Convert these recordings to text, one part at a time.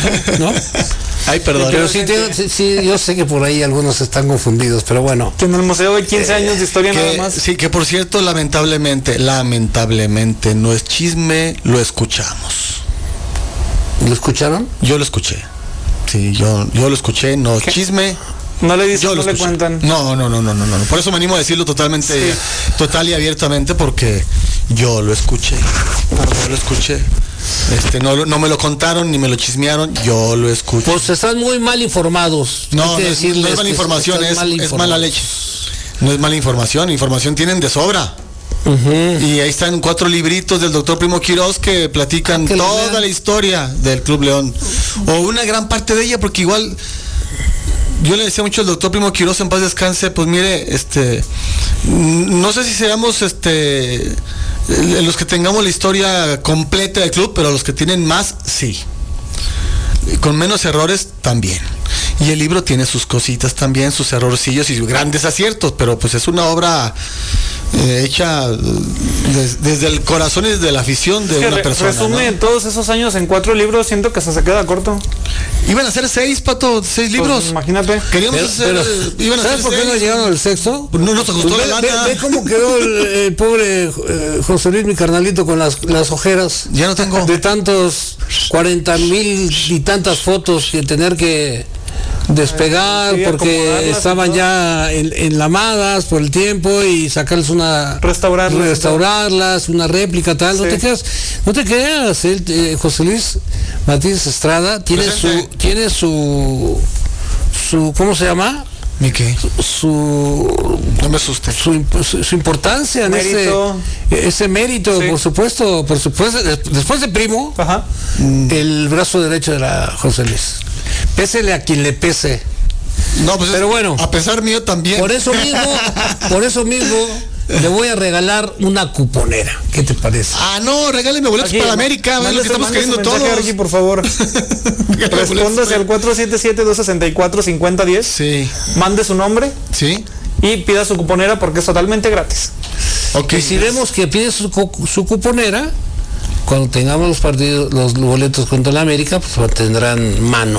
¿no? Ay, perdón. Pero sí, yo sé que por ahí algunos están confundidos, pero bueno. Que en el museo hay 15 años de historia nada más. Sí, que por cierto, lamentablemente, no es chisme, lo escuchamos. ¿Lo escucharon? Yo lo escuché. Sí, yo lo escuché, no es chisme. No le dicen, Yo no le cuentan. No. Por eso me animo a decirlo totalmente, total y abiertamente, porque yo lo escuché. No me lo contaron ni me lo chismearon, yo lo escuché. Pues están muy mal informados. No es mala información, es mala leche. No es mala información tienen de sobra. Y ahí están 4 libritos del doctor Primo Quirós que platican toda la historia del Club León, o una gran parte de ella, porque igual yo le decía mucho al doctor Primo Quirós, en paz descanse, pues mire, no sé si seamos los que tengamos la historia completa del club, pero los que tienen más, sí. Con menos errores también. Y el libro tiene sus cositas también, sus errorcillos y sus grandes aciertos, pero pues es una obra hecha desde el corazón y desde la afición de una persona. Resume, ¿no? Todos esos años en 4 libros, siento que hasta se queda corto. Iban a hacer 6, Pato, 6 libros. Pues, imagínate. Queríamos ¿sabes por qué no llegaron al sexto? Pues no nos ajustó la lana. Ve cómo quedó el pobre José Luis, mi carnalito, con las ojeras. Ya no tengo. De tantos 40,000 y tantas fotos que tener que despegar, porque estaban ya enlamadas por el tiempo, y sacarles restaurarlas, una réplica, tal. Sí. No te creas, José Luis Martínez Estrada tiene su ¿cómo se llama? ¿Mi qué? No me asuste. Su importancia en ese mérito, sí. Por supuesto, después de Primo. Ajá. El brazo derecho de la José Luis. Pésele a quien le pese. No, pues pero bueno, a pesar mío también. Por eso mismo le voy a regalar una cuponera. ¿Qué te parece? No, regáleme boletos para la América, es lo que estamos queriendo todos. Aquí, por favor. Respóndase al 477-264-5010. Sí. Mande su nombre. Sí. Y pida su cuponera, porque es totalmente gratis. Okay. Y si vemos que pide su cuponera, cuando tengamos los partidos, los boletos contra la América, pues tendrán mano.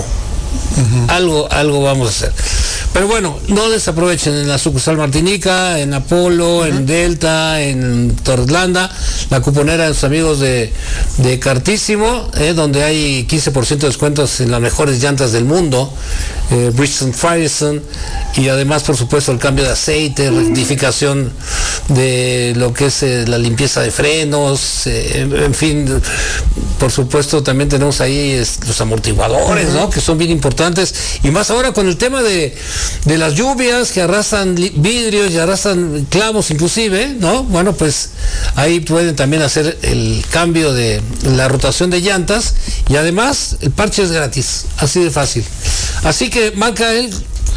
Algo vamos a hacer. Pero bueno, no desaprovechen en la sucursal Martinica, en Apolo, en Delta, en Torreslanda, la cuponera de sus amigos de Cartísimo, donde hay 15% de descuentos en las mejores llantas del mundo, Bridgestone Firestone, y además, por supuesto, el cambio de aceite, rectificación de lo que es la limpieza de frenos, en fin, por supuesto, también tenemos ahí los amortiguadores, ¿no? Que son bien importantes, y más ahora con el tema de las lluvias que arrastran vidrios y arrastran clavos inclusive, ¿no? Bueno, pues ahí pueden también hacer el cambio de la rotación de llantas, y además el parche es gratis, así de fácil. Así que marca el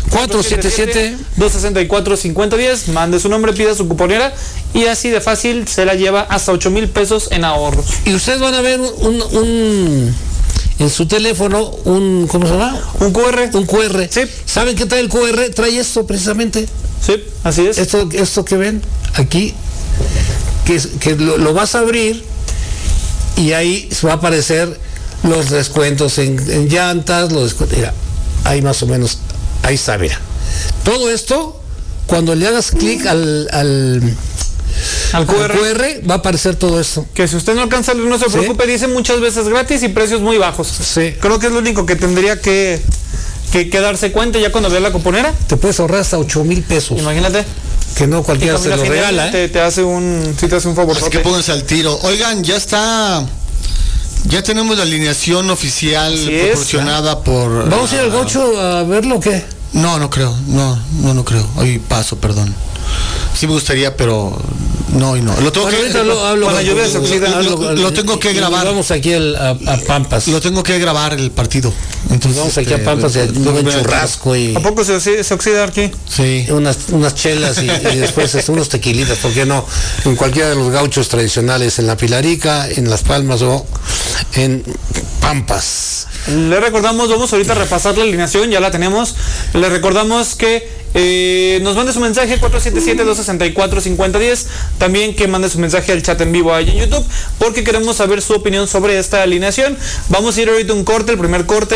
477-264-5010, mande su nombre, pida su cuponera, y así de fácil se la lleva hasta 8,000 pesos en ahorros. Y ustedes van a ver en su teléfono ¿cómo se llama? Un QR. Un QR. Sí. ¿Saben qué trae el QR? Trae esto precisamente. Sí, así es. Esto que ven aquí, que lo vas a abrir, y ahí va a aparecer los descuentos en llantas, mira, ahí más o menos, ahí está, mira. Todo esto, cuando le hagas clic al QR, va a aparecer todo esto. Que si usted no alcanza a leer, no se preocupe, dice muchas veces gratis y precios muy bajos. Sí. Creo que es lo único que tendría que darse cuenta ya cuando vea la cuponera. Te puedes ahorrar hasta 8,000 pesos. Imagínate. Que no cualquiera se lo regala, te hace un favor. Así que pónganse al tiro. Oigan, ya tenemos la alineación oficial proporcionada por... ¿Vamos a ir al Gocho a verlo o qué? No creo. No creo. Hoy paso, perdón. Sí me gustaría, pero no y no. Lo tengo lo tengo que grabar. Vamos aquí a Pampas. Lo tengo que grabar el partido. Entonces vamos aquí a Pampas, un buen churrasco y... ¿A poco se oxida aquí? Sí. Unas chelas y después unos tequilitas, ¿por qué no? En cualquiera de los gauchos tradicionales, en la Pilarica, en Las Palmas o en Pampas. Le recordamos, vamos ahorita a repasar la alineación, ya la tenemos. Le recordamos que nos mande su mensaje 477-264-5010, también que mande su mensaje al chat en vivo ahí en YouTube, porque queremos saber su opinión sobre esta alineación. Vamos a ir ahorita a un corte, el primer corte